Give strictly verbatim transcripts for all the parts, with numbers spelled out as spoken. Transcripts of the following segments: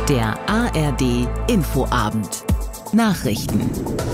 Der A R D Infoabend. Nachrichten.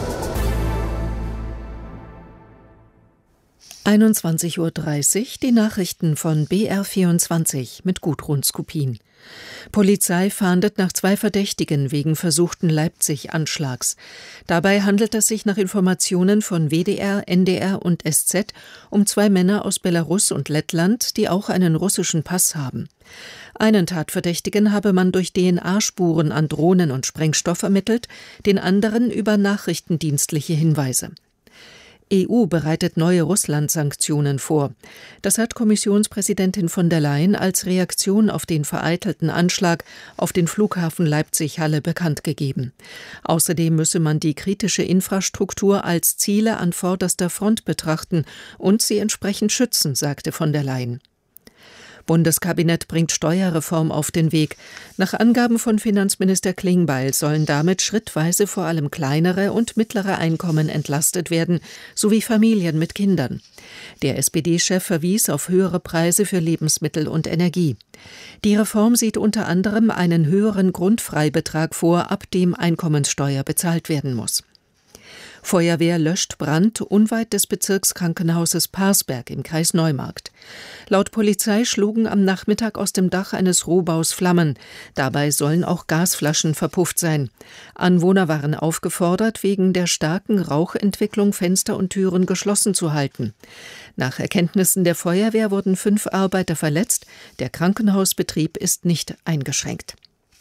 einundzwanzig Uhr dreißig, die Nachrichten von B R vierundzwanzig mit Gudrun Skupin. Polizei fahndet nach zwei Verdächtigen wegen versuchten Leipzig-Anschlags. Dabei handelt es sich nach Informationen von W D R, N D R und S Z um zwei Männer aus Belarus und Lettland, die auch einen russischen Pass haben. Einen Tatverdächtigen habe man durch D N A-Spuren an Drohnen und Sprengstoff ermittelt, den anderen über nachrichtendienstliche Hinweise. E U bereitet neue Russland-Sanktionen vor. Das hat Kommissionspräsidentin von der Leyen als Reaktion auf den vereitelten Anschlag auf den Flughafen Leipzig-Halle bekannt gegeben. Außerdem müsse man die kritische Infrastruktur als Ziele an vorderster Front betrachten und sie entsprechend schützen, sagte von der Leyen. Bundeskabinett bringt Steuerreform auf den Weg. Nach Angaben von Finanzminister Klingbeil sollen damit schrittweise vor allem kleinere und mittlere Einkommen entlastet werden, sowie Familien mit Kindern. Der S P D-Chef verwies auf höhere Preise für Lebensmittel und Energie. Die Reform sieht unter anderem einen höheren Grundfreibetrag vor, ab dem Einkommenssteuer bezahlt werden muss. Feuerwehr löscht Brand unweit des Bezirkskrankenhauses Parsberg im Kreis Neumarkt. Laut Polizei schlugen am Nachmittag aus dem Dach eines Rohbaus Flammen. Dabei sollen auch Gasflaschen verpufft sein. Anwohner waren aufgefordert, wegen der starken Rauchentwicklung Fenster und Türen geschlossen zu halten. Nach Erkenntnissen der Feuerwehr wurden fünf Arbeiter verletzt. Der Krankenhausbetrieb ist nicht eingeschränkt.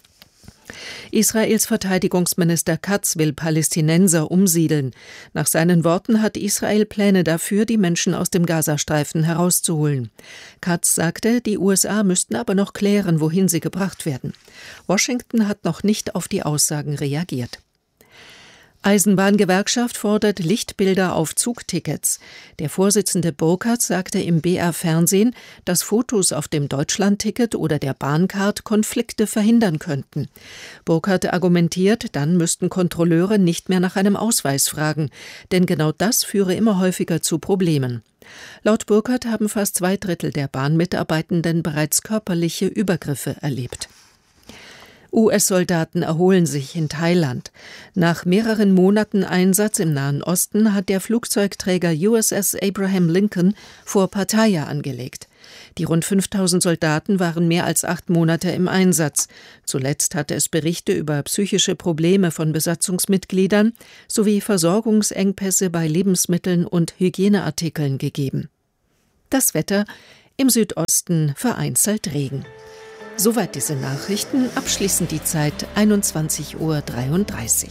Israels Verteidigungsminister Katz will Palästinenser umsiedeln. Nach seinen Worten hat Israel Pläne dafür, die Menschen aus dem Gazastreifen herauszuholen. Katz sagte, die U S A müssten aber noch klären, wohin sie gebracht werden. Washington hat noch nicht auf die Aussagen reagiert. Eisenbahngewerkschaft fordert Lichtbilder auf Zugtickets. Der Vorsitzende Burkhardt sagte im B R-Fernsehen, dass Fotos auf dem Deutschlandticket oder der Bahncard Konflikte verhindern könnten. Burkhardt argumentiert, dann müssten Kontrolleure nicht mehr nach einem Ausweis fragen, denn genau das führe immer häufiger zu Problemen. Laut Burkhardt haben fast zwei Drittel der Bahnmitarbeitenden bereits körperliche Übergriffe erlebt. U S-Soldaten erholen sich in Thailand. Nach mehreren Monaten Einsatz im Nahen Osten hat der Flugzeugträger U S S Abraham Lincoln vor Pattaya angelegt. Die rund fünftausend Soldaten waren mehr als acht Monate im Einsatz. Zuletzt hatte es Berichte über psychische Probleme von Besatzungsmitgliedern sowie Versorgungsengpässe bei Lebensmitteln und Hygieneartikeln gegeben. Das Wetter: im Südosten vereinzelt Regen. Soweit diese Nachrichten, abschließend die Zeit einundzwanzig Uhr dreiunddreißig.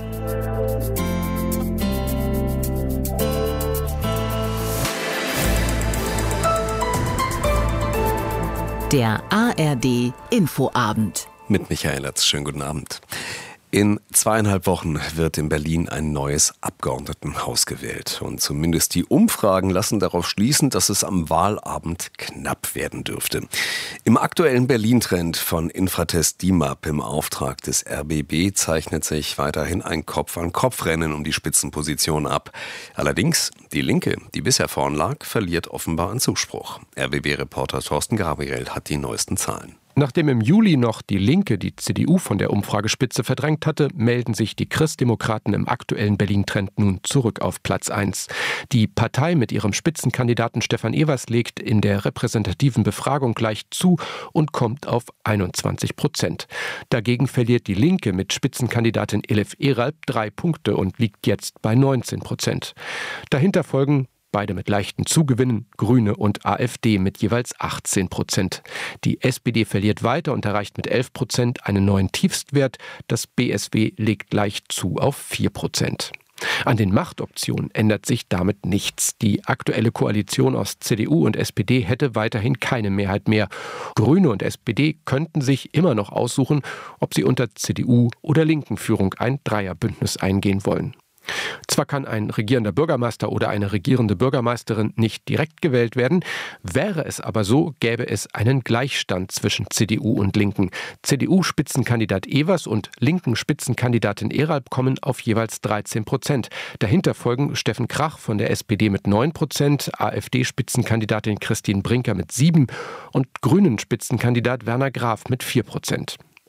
Der A R D Infoabend. Mit Michael Latz. Schönen guten Abend. In zweieinhalb Wochen wird in Berlin ein neues Abgeordnetenhaus gewählt. Und zumindest die Umfragen lassen darauf schließen, dass es am Wahlabend knapp werden dürfte. Im aktuellen Berlin-Trend von Infratest D I M A P im Auftrag des R B B zeichnet sich weiterhin ein Kopf-an-Kopf-Rennen um die Spitzenposition ab. Allerdings, die Linke, die bisher vorn lag, verliert offenbar an Zuspruch. R B B-Reporter Thorsten Gabriel hat die neuesten Zahlen. Nachdem im Juli noch die Linke die C D U von der Umfragespitze verdrängt hatte, melden sich die Christdemokraten im aktuellen Berlin-Trend nun zurück auf Platz eins. Die Partei mit ihrem Spitzenkandidaten Stefan Evers legt in der repräsentativen Befragung gleich zu und kommt auf einundzwanzig Prozent. Dagegen verliert die Linke mit Spitzenkandidatin Elif Eralp drei Punkte und liegt jetzt bei neunzehn Prozent. Dahinter folgen beide mit leichten Zugewinnen, Grüne und AfD mit jeweils achtzehn Prozent. Die S P D verliert weiter und erreicht mit elf Prozent einen neuen Tiefstwert. Das B S W legt leicht zu auf vier Prozent. An den Machtoptionen ändert sich damit nichts. Die aktuelle Koalition aus C D U und S P D hätte weiterhin keine Mehrheit mehr. Grüne und S P D könnten sich immer noch aussuchen, ob sie unter C D U- oder Linken-Führung ein Dreierbündnis eingehen wollen. Zwar kann ein regierender Bürgermeister oder eine regierende Bürgermeisterin nicht direkt gewählt werden, wäre es aber so, gäbe es einen Gleichstand zwischen C D U und Linken. C D U-Spitzenkandidat Evers und Linken-Spitzenkandidatin Eralp kommen auf jeweils dreizehn Prozent. Dahinter folgen Steffen Krach von der S P D mit neun Prozent, AfD-Spitzenkandidatin Christine Brinker mit sieben und Grünen-Spitzenkandidat Werner Graf mit vier Prozent.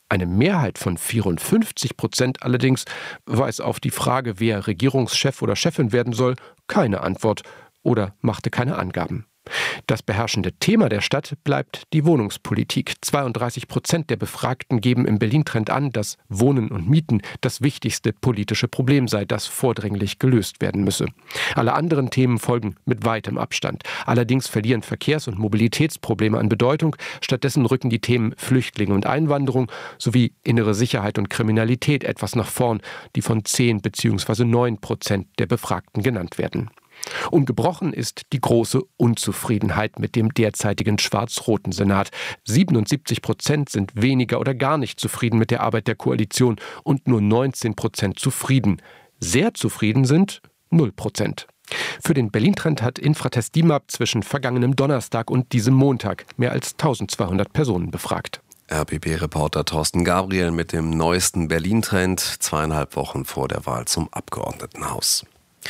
Eine Mehrheit von vierundfünfzig Prozent allerdings weiß auf die Frage, wer Regierungschef oder Chefin werden soll, keine Antwort oder machte keine Angaben. Das beherrschende Thema der Stadt bleibt die Wohnungspolitik. zweiunddreißig Prozent der Befragten geben im Berlin-Trend an, dass Wohnen und Mieten das wichtigste politische Problem sei, das vordringlich gelöst werden müsse. Alle anderen Themen folgen mit weitem Abstand. Allerdings verlieren Verkehrs- und Mobilitätsprobleme an Bedeutung. Stattdessen rücken die Themen Flüchtlinge und Einwanderung sowie innere Sicherheit und Kriminalität etwas nach vorn, die von zehn bzw. neun Prozent der Befragten genannt werden. Ungebrochen ist die große Unzufriedenheit mit dem derzeitigen schwarz-roten Senat. siebenundsiebzig Prozent sind weniger oder gar nicht zufrieden mit der Arbeit der Koalition und nur neunzehn Prozent zufrieden. Sehr zufrieden sind null Prozent. Für den Berlin-Trend hat Infratest DIMAP zwischen vergangenem Donnerstag und diesem Montag mehr als eintausendzweihundert Personen befragt. R B B-Reporter Thorsten Gabriel mit dem neuesten Berlin-Trend, zweieinhalb Wochen vor der Wahl zum Abgeordnetenhaus.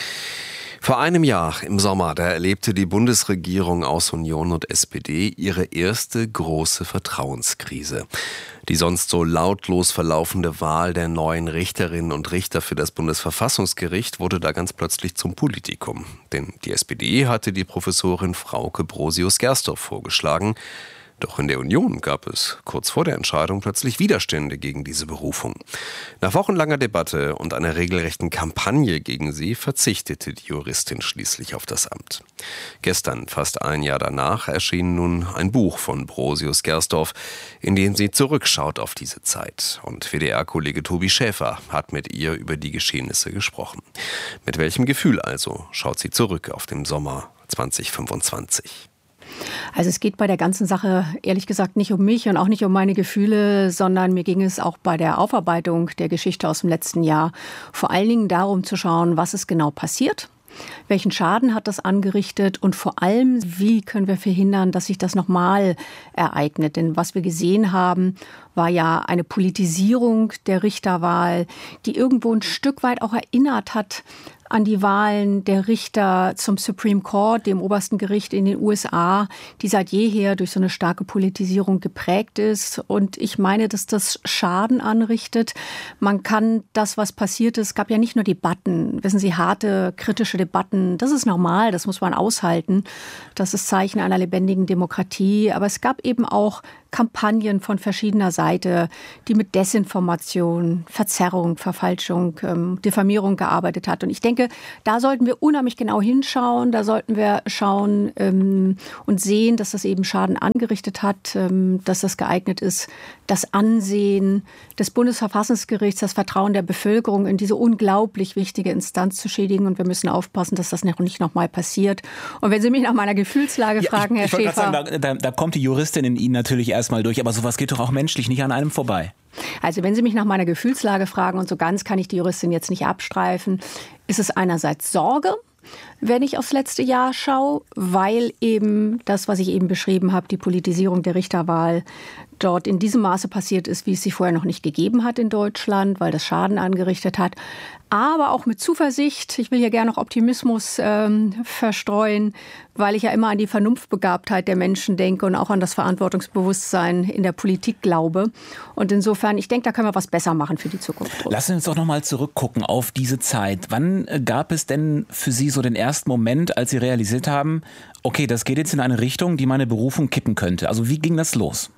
Vor einem Jahr im Sommer, da erlebte die Bundesregierung aus Union und S P D ihre erste große Vertrauenskrise. Die sonst so lautlos verlaufende Wahl der neuen Richterinnen und Richter für das Bundesverfassungsgericht wurde da ganz plötzlich zum Politikum. Denn die S P D hatte die Professorin Frauke Brosius-Gersdorf vorgeschlagen. Doch in der Union gab es kurz vor der Entscheidung plötzlich Widerstände gegen diese Berufung. Nach wochenlanger Debatte und einer regelrechten Kampagne gegen sie verzichtete die Juristin schließlich auf das Amt. Gestern, fast ein Jahr danach, erschien nun ein Buch von Brosius-Gersdorf, in dem sie zurückschaut auf diese Zeit. Und W D R-Kollege Tobi Schäfer hat mit ihr über die Geschehnisse gesprochen. Mit welchem Gefühl also schaut sie zurück auf den Sommer zweitausendfünfundzwanzig? Also es geht bei der ganzen Sache ehrlich gesagt nicht um mich und auch nicht um meine Gefühle, sondern mir ging es auch bei der Aufarbeitung der Geschichte aus dem letzten Jahr vor allen Dingen darum zu schauen, was ist genau passiert. Welchen Schaden hat das angerichtet und vor allem, wie können wir verhindern, dass sich das nochmal ereignet? Denn was wir gesehen haben, war ja eine Politisierung der Richterwahl, die irgendwo ein Stück weit auch erinnert hat an die Wahlen der Richter zum Supreme Court, dem obersten Gericht in den U S A, die seit jeher durch so eine starke Politisierung geprägt ist. Und ich meine, dass das Schaden anrichtet. Man kann das, was passiert ist, es gab ja nicht nur Debatten, wissen Sie, harte, kritische Debatten, das ist normal, das muss man aushalten. Das ist Zeichen einer lebendigen Demokratie. Aber es gab eben auch Kampagnen von verschiedener Seite, die mit Desinformation, Verzerrung, Verfalschung, ähm, Diffamierung gearbeitet hat. Und ich denke, da sollten wir unheimlich genau hinschauen. Da sollten wir schauen ähm, und sehen, dass das eben Schaden angerichtet hat, ähm, dass das geeignet ist, das Ansehen des Bundesverfassungsgerichts, das Vertrauen der Bevölkerung in diese unglaublich wichtige Instanz zu schädigen. Und wir müssen aufpassen, dass das nicht nochmal passiert. Und wenn Sie mich nach meiner Gefühlslage ja, fragen, ich, Herr ich Schäfer. Sagen, da, da kommt die Juristin in Ihnen natürlich erstmal durch, aber sowas geht doch auch menschlich nicht an einem vorbei. Also wenn Sie mich nach meiner Gefühlslage fragen, und so ganz kann ich die Juristin jetzt nicht abstreifen, ist es einerseits Sorge, wenn ich aufs letzte Jahr schaue, weil eben das, was ich eben beschrieben habe, die Politisierung der Richterwahl dort in diesem Maße passiert ist, wie es sie vorher noch nicht gegeben hat in Deutschland, weil das Schaden angerichtet hat. Aber auch mit Zuversicht, ich will hier gerne noch Optimismus ähm, verstreuen, weil ich ja immer an die Vernunftbegabtheit der Menschen denke und auch an das Verantwortungsbewusstsein in der Politik glaube. Und insofern, ich denke, da können wir was besser machen für die Zukunft. Lassen Sie uns doch noch mal zurückgucken auf diese Zeit. Wann gab es denn für Sie so den ersten Moment, als Sie realisiert haben, okay, das geht jetzt in eine Richtung, die meine Berufung kippen könnte? Also wie ging das los?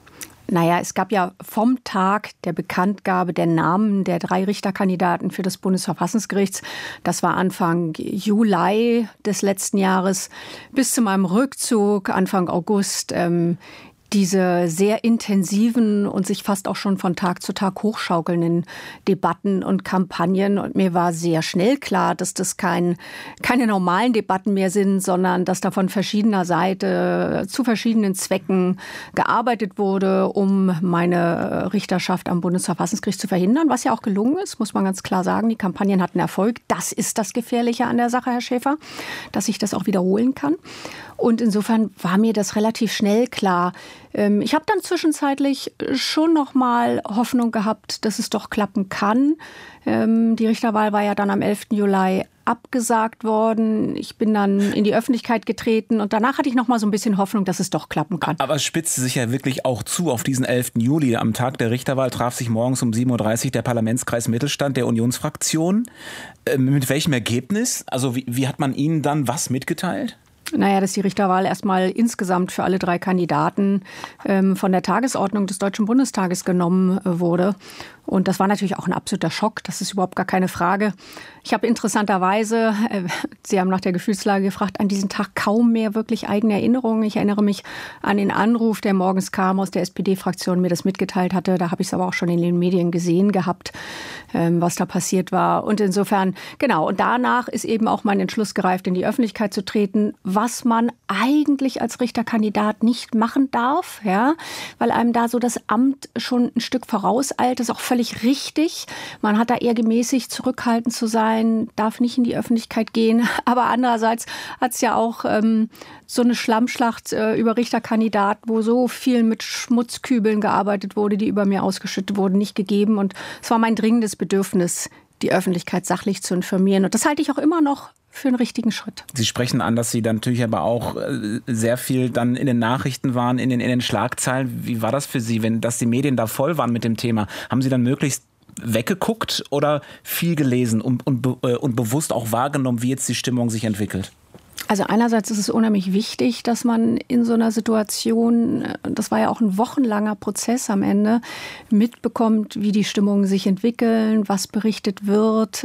Naja, es gab ja vom Tag der Bekanntgabe der Namen der drei Richterkandidaten für das Bundesverfassungsgericht, das war Anfang Juli des letzten Jahres, bis zu meinem Rückzug Anfang August, ähm, diese sehr intensiven und sich fast auch schon von Tag zu Tag hochschaukelnden Debatten und Kampagnen. Und mir war sehr schnell klar, dass das kein, keine normalen Debatten mehr sind, sondern dass da von verschiedener Seite zu verschiedenen Zwecken gearbeitet wurde, um meine Richterschaft am Bundesverfassungsgericht zu verhindern, was ja auch gelungen ist, muss man ganz klar sagen. Die Kampagnen hatten Erfolg. Das ist das Gefährliche an der Sache, Herr Schäfer, dass ich das auch wiederholen kann. Und insofern war mir das relativ schnell klar. Ich habe dann zwischenzeitlich schon noch mal Hoffnung gehabt, dass es doch klappen kann. Die Richterwahl war ja dann am elften Juli abgesagt worden. Ich bin dann in die Öffentlichkeit getreten und danach hatte ich noch mal so ein bisschen Hoffnung, dass es doch klappen kann. Aber es spitzte sich ja wirklich auch zu auf diesen elften Juli. Am Tag der Richterwahl traf sich morgens um sieben Uhr dreißig der Parlamentskreis Mittelstand der Unionsfraktion. Äh, mit welchem Ergebnis? Also wie, wie hat man Ihnen dann was mitgeteilt? Naja, dass die Richterwahl erstmal insgesamt für alle drei Kandidaten ähm, von der Tagesordnung des Deutschen Bundestages genommen äh, wurde. Und das war natürlich auch ein absoluter Schock, das ist überhaupt gar keine Frage. Ich habe interessanterweise, äh, Sie haben nach der Gefühlslage gefragt, an diesem Tag kaum mehr wirklich eigene Erinnerungen. Ich erinnere mich an den Anruf, der morgens kam aus der S P D-Fraktion, mir das mitgeteilt hatte. Da habe ich es aber auch schon in den Medien gesehen gehabt, ähm, was da passiert war. Und insofern, genau, und danach ist eben auch mein Entschluss gereift, in die Öffentlichkeit zu treten, was man eigentlich als Richterkandidat nicht machen darf, ja, weil einem da so das Amt schon ein Stück vorauseilt, das ist auch völlig richtig. Man hat da eher gemäßigt, zurückhaltend zu sein, darf nicht in die Öffentlichkeit gehen. Aber andererseits hat es ja auch ähm, so eine Schlammschlacht äh, über Richterkandidat, wo so viel mit Schmutzkübeln gearbeitet wurde, die über mir ausgeschüttet wurden, nicht gegeben. Und es war mein dringendes Bedürfnis, die Öffentlichkeit sachlich zu informieren. Und das halte ich auch immer noch für einen richtigen Schritt. Sie sprechen an, dass Sie dann natürlich aber auch sehr viel dann in den Nachrichten waren, in den, in den Schlagzeilen. Wie war das für Sie, wenn dass die Medien da voll waren mit dem Thema? Haben Sie dann möglichst weggeguckt oder viel gelesen und, und, und bewusst auch wahrgenommen, wie jetzt die Stimmung sich entwickelt? Also einerseits ist es unheimlich wichtig, dass man in so einer Situation, das war ja auch ein wochenlanger Prozess am Ende, mitbekommt, wie die Stimmungen sich entwickeln, was berichtet wird,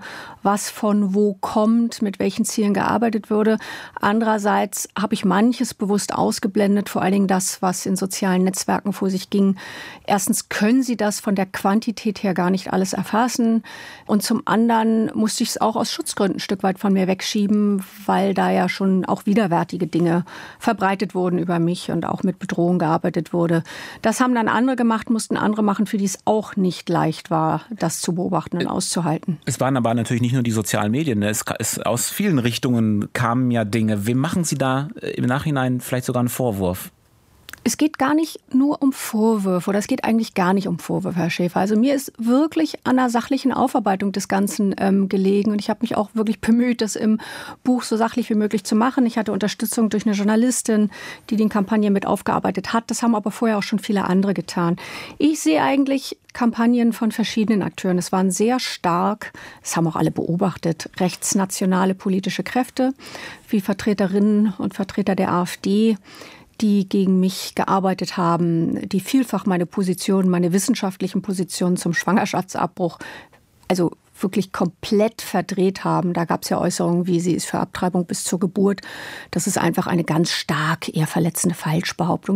was von wo kommt, mit welchen Zielen gearbeitet wurde. Andererseits habe ich manches bewusst ausgeblendet, vor allen Dingen das, was in sozialen Netzwerken vor sich ging. Erstens können Sie das von der Quantität her gar nicht alles erfassen. Und zum anderen musste ich es auch aus Schutzgründen ein Stück weit von mir wegschieben, weil da ja schon auch widerwärtige Dinge verbreitet wurden über mich und auch mit Bedrohung gearbeitet wurde. Das haben dann andere gemacht, mussten andere machen, für die es auch nicht leicht war, das zu beobachten und auszuhalten. Es waren aber natürlich nicht nur die sozialen Medien. Es, es, aus vielen Richtungen kamen ja Dinge. Wem machen Sie da im Nachhinein vielleicht sogar einen Vorwurf? Es geht gar nicht nur um Vorwürfe oder es geht eigentlich gar nicht um Vorwürfe, Herr Schäfer. Also mir ist wirklich an der sachlichen Aufarbeitung des Ganzen ähm, gelegen und ich habe mich auch wirklich bemüht, das im Buch so sachlich wie möglich zu machen. Ich hatte Unterstützung durch eine Journalistin, die die Kampagne mit aufgearbeitet hat. Das haben aber vorher auch schon viele andere getan. Ich sehe eigentlich Kampagnen von verschiedenen Akteuren. Es waren sehr stark, das haben auch alle beobachtet, rechtsnationale politische Kräfte, wie Vertreterinnen und Vertreter der AfD, die gegen mich gearbeitet haben, die vielfach meine Position, meine wissenschaftlichen Positionen zum Schwangerschaftsabbruch, also wirklich komplett verdreht haben. Da gab es ja Äußerungen, wie sie ist für Abtreibung bis zur Geburt. Das ist einfach eine ganz stark eher verletzende Falschbehauptung.